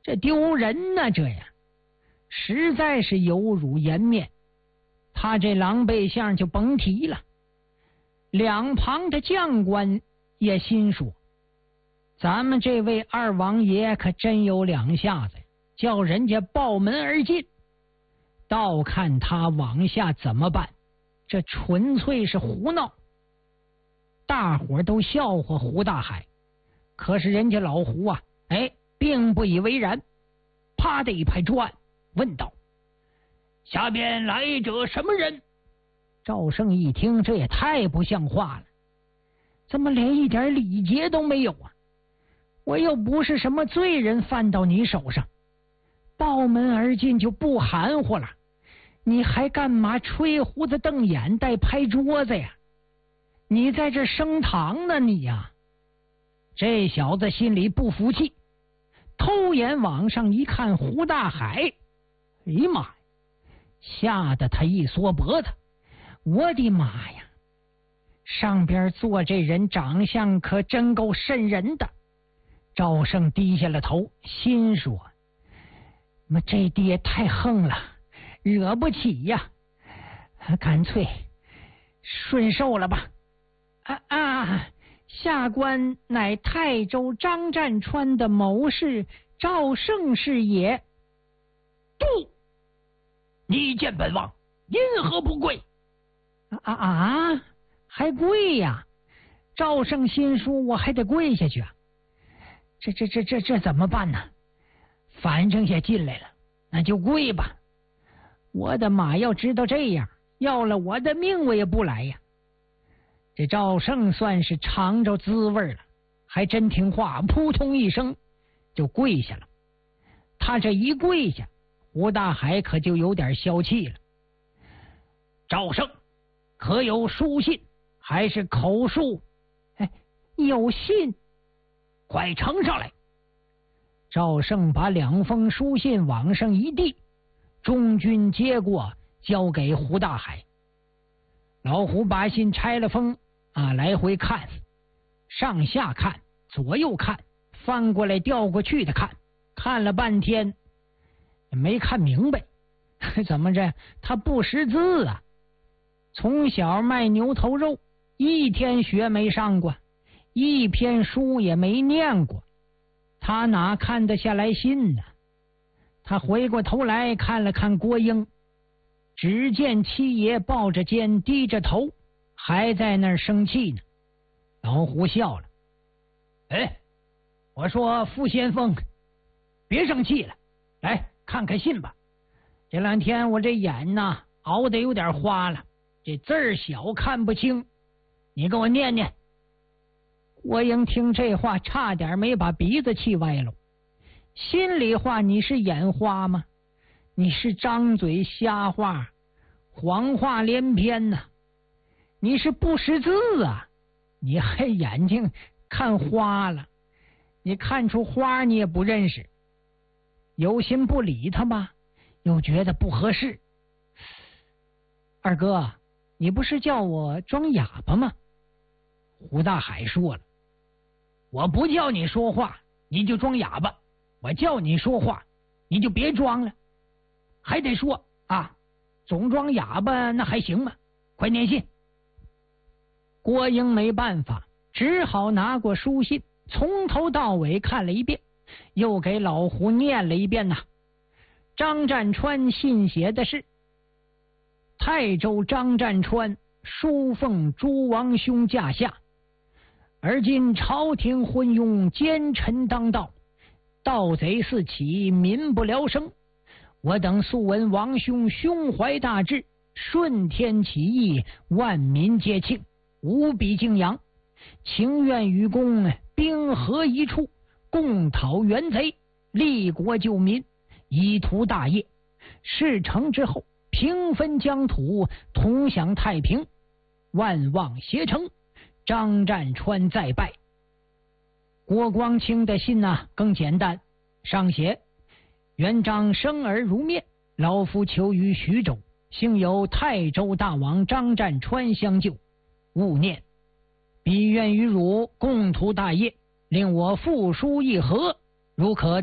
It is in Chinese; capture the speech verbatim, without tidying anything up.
这丢人呐，这呀，实在是有辱颜面。他这狼狈相就甭提了。两旁的将官也心说，咱们这位二王爷可真有两下子，叫人家抱门而进，倒看他往下怎么办。这纯粹是胡闹。大伙都笑话胡大海，可是人家老胡啊，哎，并不以为然，啪的一拍桌案，问道：下边来者什么人？赵胜一听，这也太不像话了，怎么连一点礼节都没有啊？我又不是什么罪人犯到你手上，抱门而进就不含糊了，你还干嘛吹胡子瞪眼带拍桌子呀？你在这升堂呢你呀！这小子心里不服气，偷眼往上一看，胡大海，哎呀妈呀，吓得他一缩脖子，我的妈呀，上边坐这人长相可真够瘆人的。赵胜低下了头，心说，那这爹太横了，惹不起呀，干脆顺受了吧。啊啊！下官乃泰州张占川的谋士赵胜是也。杜，你见本王因何不跪？啊啊！还跪呀？赵胜心说，我还得跪下去啊！这这这这这怎么办呢？反正也进来了，那就跪吧。我的妈！要知道这样，要了我的命我也不来呀。这赵胜算是尝着滋味了，还真听话，扑通一声就跪下了。他这一跪下，胡大海可就有点消气了。赵胜，可有书信还是口述？哎，有信，快呈上来。赵胜把两封书信往上一递，中军接过，交给胡大海。老胡把信拆了封啊，来回看，上下看，左右看，翻过来调过去的看，看了半天没看明白，怎么着？他不识字啊！从小卖牛头肉，一天学没上过，一篇书也没念过，他哪看得下来信呢？他回过头来看了看郭英，只见七爷抱着肩，低着头，还在那儿生气呢。老胡笑了，哎，我说傅先锋，别生气了，来看看信吧。这两天我这眼呐熬得有点花了，这字儿小看不清，你给我念念。郭英听这话，差点没把鼻子气歪了。心里话，你是眼花吗？你是张嘴瞎话，谎话连篇呐、啊！你是不识字啊！你还眼睛看花了，你看出花你也不认识，有心不理他吧，又觉得不合适。二哥，你不是叫我装哑巴吗？胡大海说了，我不叫你说话你就装哑巴，我叫你说话你就别装了，还得说啊，总装哑巴那还行吗？快念信。郭英没办法，只好拿过书信，从头到尾看了一遍，又给老胡念了一遍呐。张占川信写的是：泰州张占川书奉诸王兄驾下，而今朝廷昏庸，奸臣当道，盗贼四起，民不聊生。我等素闻王兄胸怀大志，顺天起义，万民皆庆，无比敬仰，情愿与公兵合一处，共讨元贼，立国救民，以图大业。事成之后，平分疆土，同享太平，万望协成。张占川再拜。郭光清的信啊更简单，上写：元璋生而如面，老夫求于徐州，幸有泰州大王张占川相救，勿念。彼愿与汝共图大业，令我复书一盒，如可